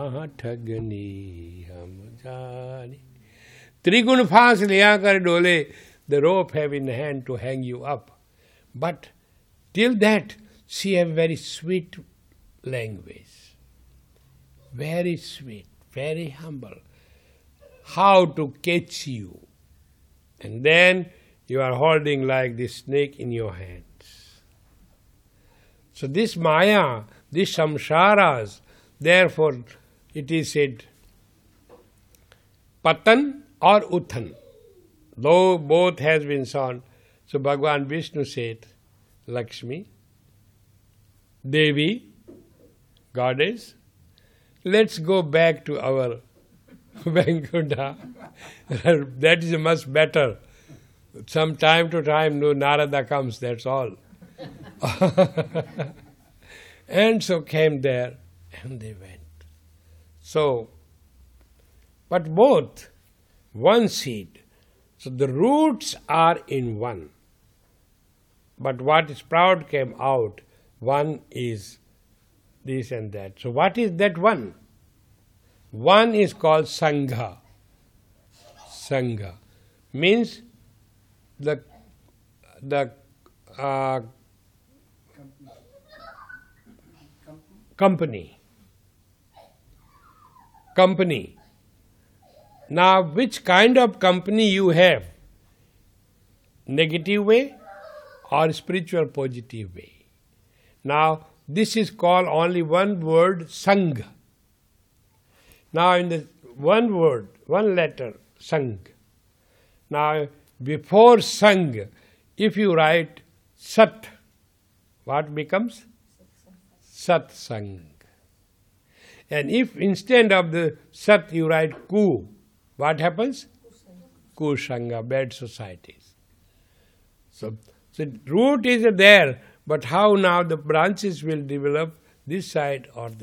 ठगनी हम जाने. Trigun फांस लिया कर डोले, the rope have in hand to hang you up. But till that, she have very sweet language. Very sweet, very humble. How to catch you. And then you are holding like this snake in your hands. So this Maya, these samsaras, therefore it is said, Patan or Uthan. Though both has been shown, so Bhagavan Vishnu said, Lakshmi, Devi, Goddess, let's go back to our Vaikuntha. That is much better. Some time to time, no Narada comes, that's all. And so came there, and they went. So, but both, one seed. So the roots are in one. But what sprout came out, one is this and that. So what is that one? One is called Sangha. Sangha means the company. Company. Now, which kind of company you have? Negative way or spiritual positive way? Now, this is called only one word, Sangha. Now, in the one word, one letter, Sang. Now, before Sang, if you write Sat, what becomes? Satsang. And if instead of the Sat you write Ku, what happens? Kusanga, bad societies. So root is there, but how now the branches will develop this side or